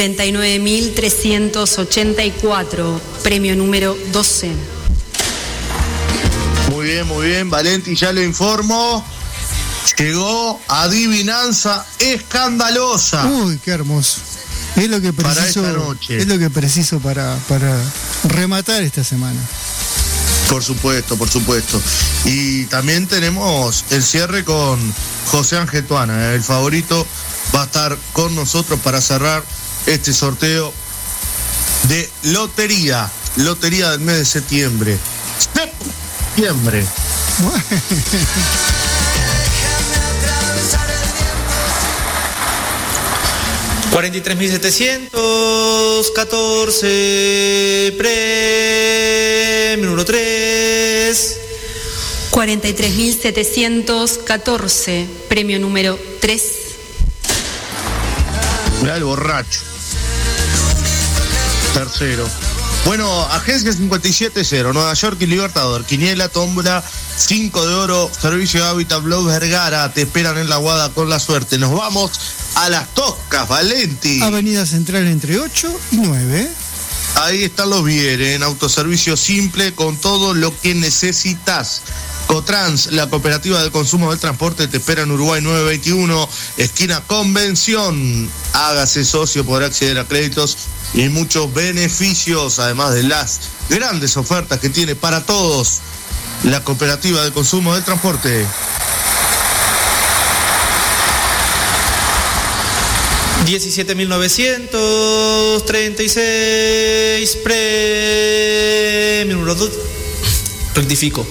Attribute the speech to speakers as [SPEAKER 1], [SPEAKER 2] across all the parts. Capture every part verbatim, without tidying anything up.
[SPEAKER 1] cuarenta y nueve mil trescientos ochenta y cuatro, premio número doce.
[SPEAKER 2] Muy bien, muy bien, Valenti, ya lo informo. Llegó adivinanza escandalosa.
[SPEAKER 3] Uy, qué hermoso. Es lo que preciso,
[SPEAKER 2] para esta noche.
[SPEAKER 3] Es lo que preciso para, para rematar esta semana.
[SPEAKER 2] Por supuesto, por supuesto. Y también tenemos el cierre con José Ángel Tuana. El favorito va a estar con nosotros para cerrar este sorteo de lotería. Lotería del mes de septiembre. Septiembre.
[SPEAKER 4] cuarenta y tres mil setecientos catorce, premio número tres.
[SPEAKER 1] cuarenta y tres mil setecientos catorce, premio número tres.
[SPEAKER 2] Mirá el borracho. Tercero. Bueno, Agencia cincuenta y siete cero, Nueva York y Libertador, Quiniela, Tómbola, cinco de oro, Servicio de Hábitat, Blow Vergara, te esperan en la Guada con la suerte. Nos vamos a las Toscas, Valenti.
[SPEAKER 3] Avenida Central entre ocho y nueve.
[SPEAKER 2] Ahí están los Viere, en autoservicio simple con todo lo que necesitas. Cotrans, la cooperativa de consumo del transporte, te espera en Uruguay nueve veintiuno, esquina Convención. Hágase socio, podrá acceder a créditos y muchos beneficios, además de las grandes ofertas que tiene para todos la cooperativa de consumo del transporte.
[SPEAKER 4] diecisiete mil novecientos treinta y seis, premio número dos. Rectifico.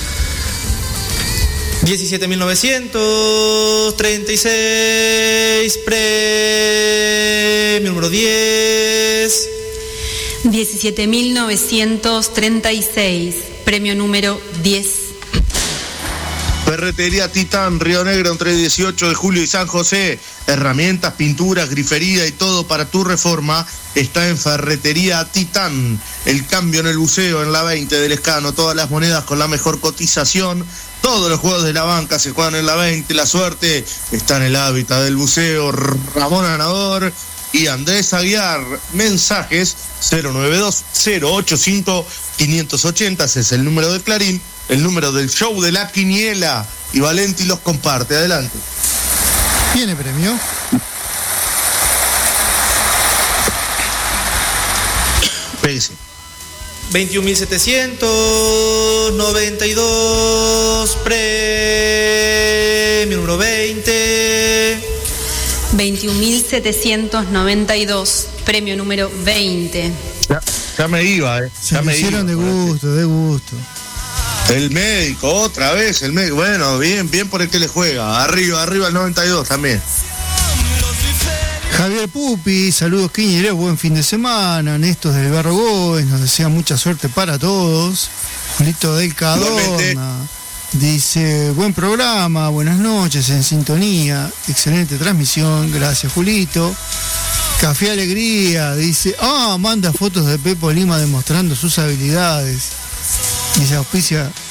[SPEAKER 4] diecisiete mil novecientos treinta y seis, premio número diez.
[SPEAKER 1] diecisiete mil novecientos treinta y seis, premio número diez.
[SPEAKER 2] Ferretería Titán, Río Negro, entre dieciocho de julio y San José. Herramientas, pinturas, grifería y todo para tu reforma está en Ferretería Titán. El cambio en el buceo en la veinte del Escano, todas las monedas con la mejor cotización. Todos los juegos de la banca se juegan en la veinte. La suerte está en el hábitat del buceo. Ramón Ganador y Andrés Aguiar. Mensajes cero nueve dos cero ocho cinco cinco ocho cero. Ese es el número de Clarín, el número del show de la quiniela. Y Valenti los comparte. Adelante.
[SPEAKER 3] Viene premio.
[SPEAKER 2] Pégase.
[SPEAKER 4] veintiún mil setecientos noventa y dos, premio número veinte.
[SPEAKER 1] veintiún mil setecientos noventa y dos, premio número veinte.
[SPEAKER 2] Ya, ya me iba, eh.
[SPEAKER 3] Se
[SPEAKER 2] ya
[SPEAKER 3] me
[SPEAKER 2] me
[SPEAKER 3] hicieron
[SPEAKER 2] iba,
[SPEAKER 3] de gusto, de gusto.
[SPEAKER 2] El médico, otra vez, el médico. Bueno, bien, bien por el que le juega. Arriba, arriba el noventa y dos también.
[SPEAKER 3] Javier Pupi, saludos Quiñeros, buen fin de semana. Néstor del Barro Gómez nos desea mucha suerte para todos. Julito del Cadorna dice, buen programa, buenas noches, en sintonía, excelente transmisión, gracias Julito. Café Alegría dice, ah, manda fotos de Pepo Lima demostrando sus habilidades. Dice, auspicia